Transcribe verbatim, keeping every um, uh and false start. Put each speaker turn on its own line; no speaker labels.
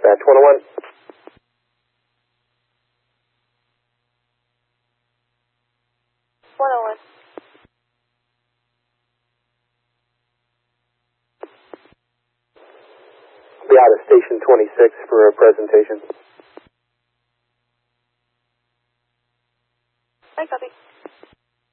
dispatch one oh one.
one oh one.
Be out of station twenty-six for a presentation.
I copy.